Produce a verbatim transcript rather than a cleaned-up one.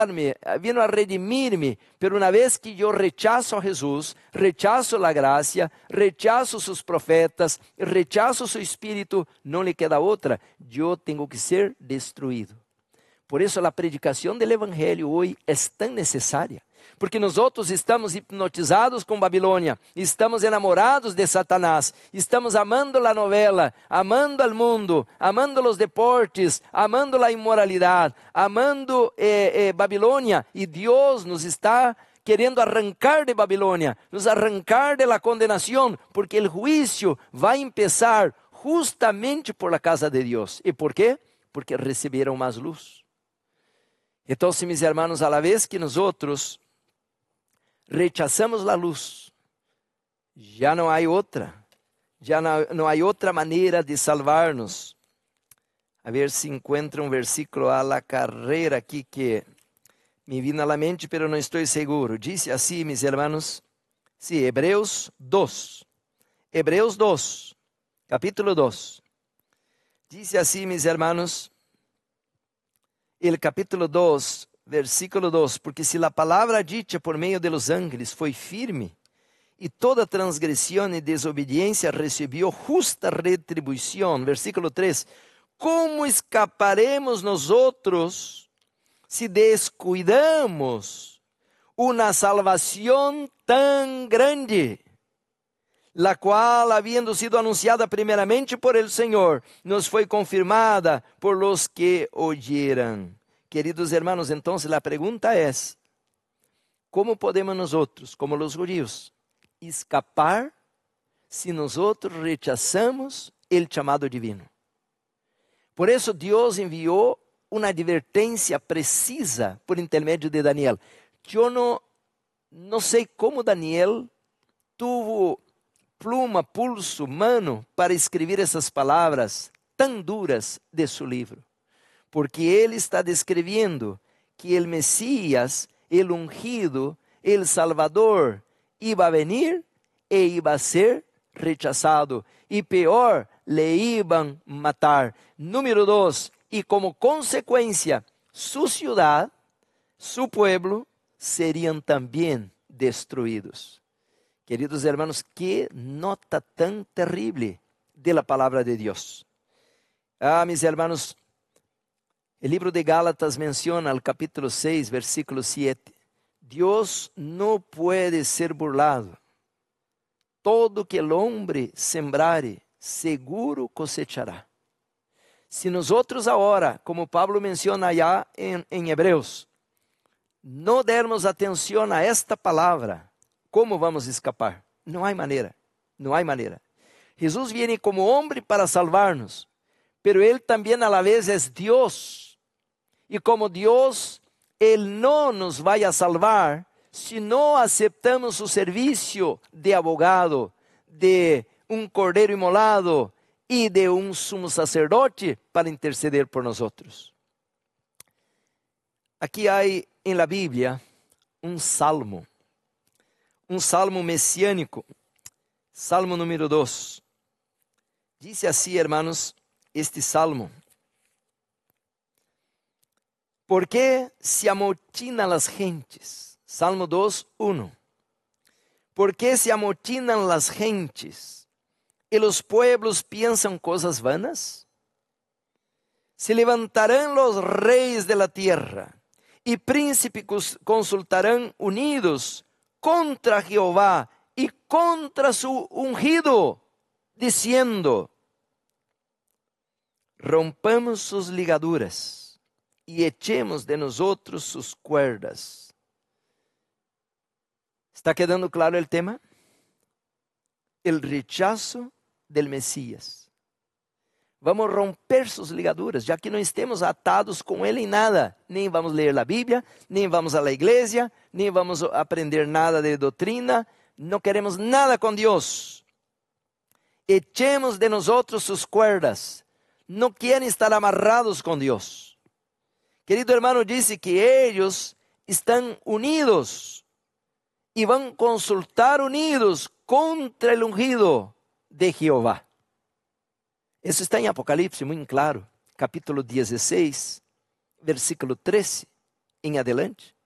vino a redimirme, pero una vez que yo rechazo a Jesús, rechazo la gracia, rechazo sus profetas, rechazo su espíritu, no le queda otra, yo tengo que ser destruido. Por eso la predicación del evangelio hoy es tan necesaria. Porque nós outros estamos hipnotizados com Babilônia, estamos enamorados de Satanás, estamos amando a novela, amando o mundo, amando os deportes, amando a imoralidade, amando eh, eh, Babilônia, e Deus nos está querendo arrancar de Babilônia, nos arrancar de la condenação, porque o juízo vai começar justamente por la casa de Deus. E por quê? Porque receberam mais luz. Então, meus irmãos, a la vez que nós outros rechazamos a luz, já não há outra, já não, não há outra maneira de salvar-nos. A ver se encontro um versículo a la carreira aqui que me vino à mente, pero não estou seguro. Diz assim, meus irmãos, sim, Hebreus dois, Hebreus dois, capítulo dois. Diz assim, meus irmãos, el capítulo dois, versículo dois, porque se a palavra dicha por meio de los ángeles foi firme, e toda transgressão e desobediência recebeu justa retribuição. Versículo três, como escaparemos nós outros se descuidamos uma salvação tão grande, la qual, havendo sido anunciada primeiramente por el Senhor, nos foi confirmada por los que oyeran. Queridos hermanos, então a pergunta é: como podemos nós outros, como os judíos, escapar se nós outros rechazamos o chamado divino? Por isso Deus enviou uma advertência precisa por intermédio de Daniel. Eu não, não sei como Daniel tuvo pluma, pulso, mano para escrever essas palavras tão duras de seu livro. Porque ele está descrevendo que o Messias, o ungido, o Salvador, iba a venir e iba a ser rechazado. E pior, le iban matar. Número dois, e como consequência, sua cidade, seu pueblo, seriam também destruídos. Queridos hermanos, que nota tão terrível de la palavra de Deus. Ah, mis hermanos, o livro de Gálatas menciona al capítulo seis, versículo siete. Deus não pode ser burlado. Todo que el hombre sembrare, seguro cosechará. Se nós outros agora, como Pablo menciona allá em, em Hebreus, não dermos atenção a esta palavra, como vamos escapar? Não há maneira, não há maneira. Jesus viene como homem para salvar-nos, pero Ele também a la vez é Deus. E como Deus, Ele não nos vai a salvar se não aceptamos o serviço de abogado, de um cordeiro imolado e de um sumo sacerdote para interceder por nós outros. Aqui há em la Bíblia um salmo, um salmo messiânico, salmo número dois. Diz assim, hermanos, este salmo: ¿por qué se amotinan las gentes? Salmo dois, um. ¿Por qué se amotinan las gentes y los pueblos piensan cosas vanas? Se levantarán los reyes de la tierra y príncipes consultarán unidos contra Jehová y contra su ungido, diciendo: rompamos sus ligaduras y echemos de nosotros sus cuerdas. ¿Está quedando claro el tema? El rechazo del Mesías. Vamos a romper sus ligaduras, já que não estemos atados com ele em nada. Nem vamos ler a Bíblia, nem vamos à igreja, nem vamos aprender nada de doutrina. Não queremos nada com Deus. Echemos de nosotros sus cuerdas. Não querem estar amarrados com Deus. Querido hermano, disse que eles estão unidos e vão consultar unidos contra o ungido de Jeová. Isso está em Apocalipse, muito claro, capítulo dezesseis, versículo treze. em adelante?